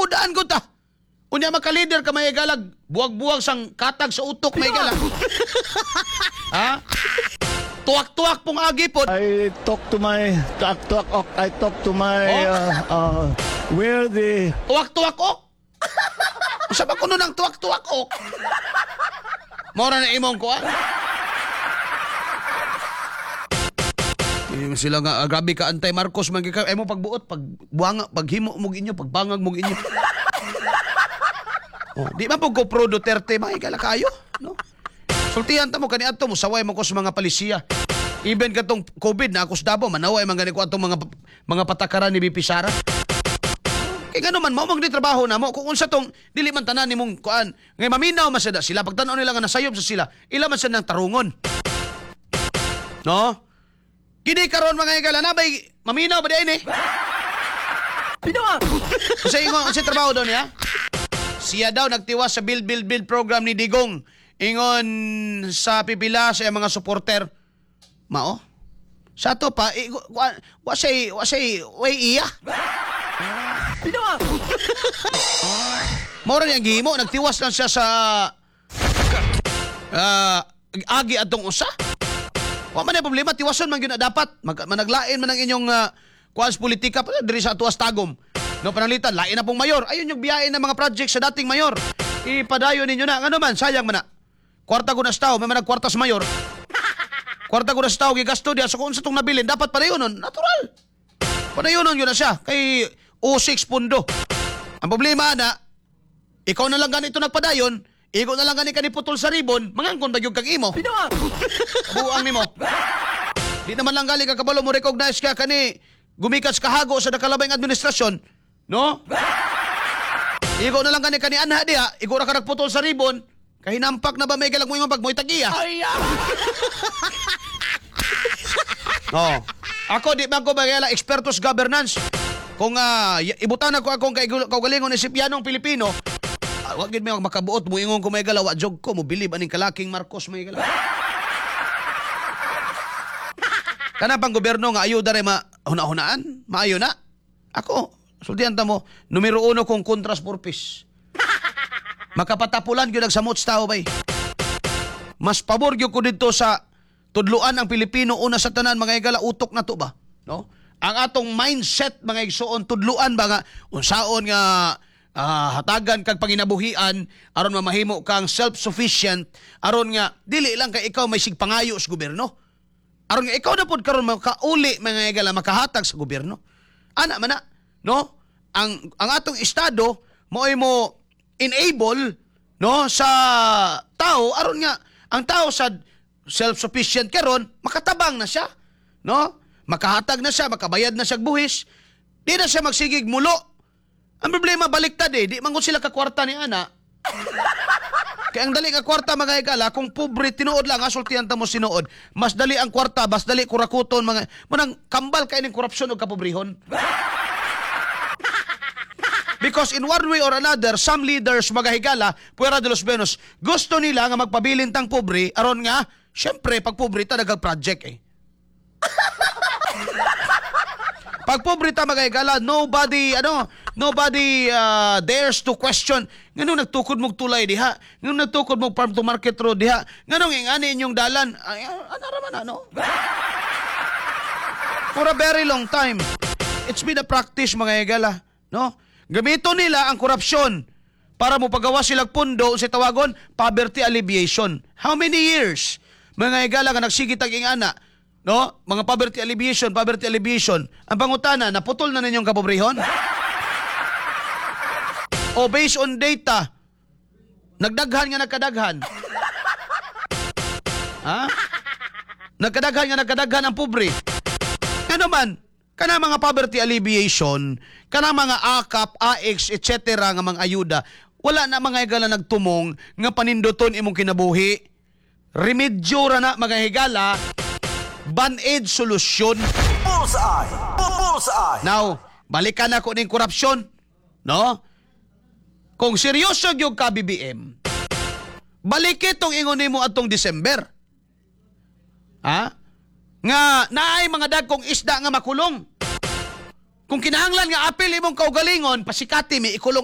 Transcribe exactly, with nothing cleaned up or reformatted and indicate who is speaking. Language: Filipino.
Speaker 1: Tinuodaan ko ta. Unya maka-leader ka may galag, buwag-buwag sang katag sa utok may galag. Ha? Tuwak-tuwak pong agi po.
Speaker 2: I talk to my talk, talk, oh, I talk to my
Speaker 1: Oh?
Speaker 2: uh, uh, where the
Speaker 1: Tuwak-tuwak ok. Sa ba kuno ng tuwak-tuwak ok? Mora na imong ko ah. Eh, sila nga ah, grabe ka antay Marcos magika ay mo pagbuot pag buanga paghimo mo inyo pagbangag mo inyo. Oh, di ba pag ko pro Duterte makikala kayo, no? Sultihan ta mo kani adto mo saway mo ko sa mga palisiya. Even katong COVID na akos Davao manaway man gani ko atong mga mga patakaran ni B P Sara. Kay gano man mao magni trabaho na mo kung unsa tong dili man tanan nimong kuan ngay maminaw man sada sila pagtan-aw nila nga nasayop sa sila ila man sa nang tarungon. No? Kini karon mga igala na bay maminaw ba diin eh?
Speaker 3: Pinawa!
Speaker 1: Sa ingon sa trabaho daw niya. Siya daw nagtiwas sa build build build program ni Digong. Ingon sa pipila sa mga supporter. Mao? Sa to pa i, wa, wa say wa say way iya.
Speaker 3: Pinawa!
Speaker 1: Mora niyang gihimo nagtiwas lang siya sa ah agi atong usa. Wa man ay problema tiwason man gyud na dapat. Mag, managlain man ang inyong uh, kuans politika pa diri sa tuwas tagom. No panalitan lain na pong mayor. Ayun yung biyahe ng mga project sa dating mayor. Ipadayon ninyo na ngano man sayang man na. Kwarta ko na sa tao, may man nagkwarta sa mayor. Kwarta ko na sa tao gigasto diya so kung sa tong nabilin dapat padayonon natural. Padayonon yun na siya kay O six pundo. Ang problema na ikaw na lang ganito nagpadayon, ikaw na lang ganito kaniputol sa ribon, mangangkon ba yung kag imo?
Speaker 3: Pinawa!
Speaker 1: Buang nimo. Di naman lang gali ka kabalo mo recognize ka kani gumikas kahago sa nakalabay ng administrasyon, no? Ikaw na lang kani kani anha diha, ikaw ra ka nagputol sa ribon, kahinampak na ba may galag mo imong pag mo'y tagiya?
Speaker 3: Ay, ah!
Speaker 1: Oh. Ako di ba ko bagala expertos governance. Kung uh, ibutan ako akong kaugalingon ni Sipianong Pilipino, uh, wag gid may makabuot mo ingon ko may galawa jog ko mo bilib aning kalaking Marcos may galawa. Kana pang gobyerno nga ayuda ray mahuna-hunaan, maayo na. Ako, sultihan ta mo, numero uno kong kontras purpose. Makapatapulan gyud ang samot sa tao bay. Mas pabor gyud ko didto sa tudluan ang Pilipino una sa tanan mga igala utok na to ba, no? Ang atong mindset mga igsoon tudluan ba nga unsaon nga uh, hatagan kag panginabuhian aron mamahimo kang self-sufficient aron nga dili lang kay ikaw may sigpangayo sa gobyerno. Aron nga ikaw na pud karon makauli mga igala makahatag sa gobyerno. Ana man na, no? Ang ang atong estado mo'y mo enable no sa tao aron nga ang tao sa self-sufficient karon makatabang na siya, no? Makahatag na siya, makabayad na siya buhis. Di na siya magsigig mulo. Ang problema baliktad eh, di mangon sila kakwarta ni ana. Kaya ang dali ka kwarta mga igala, kung pobre tinuod lang, asultihan ta mo sinuod, mas dali ang kwarta, mas dali kurakuton, mga, manang kambal kayo ng korupsyon o kapobrihon. Because in one way or another, some leaders mga higala, puwera de los Benos, gusto nila nga magpabilin tang pobre, aron nga, syempre, pag pobre ta nagag-project eh. Pag pobre ta mga igala, nobody, ano, nobody uh, dares to question. Nganong nagtukod mong tulay diha? Nganong nagtukod mong farm to market road diha? Nganong ingani inyong dalan? Ay, ano raman ano? For a very long time, it's been a practice mga igala, no? Gamito nila ang korupsyon para mo pagawa silang pundo sa tawagon, poverty alleviation. How many years? Mga igala nga nagsigit ang ingana, no? Mga poverty alleviation, poverty alleviation. Ang pangutana, naputol na ninyong kapobrehon? O based on data, nagdaghan nga nagkadaghan? Ha? Nagkadaghan nga nagkadaghan ang pobre. Ano man, kana mga poverty alleviation, kana mga A K A P, A X, et cetera nga mga ayuda, wala na mga higala nagtumong nga panindoton imong kinabuhi. Remedyo ra na mga higala, ban-aid solusyon.
Speaker 3: Bullseye! Bullseye!
Speaker 1: Now, balikan ako ning korupsyon, no? Kung seryoso gyud ka B B M, balik itong ingon nimo atong December. Ha? Nga naay mga dagkong isda nga makulong. Kung kinahanglan nga apil imong kaugalingon, pasikati mi ikulong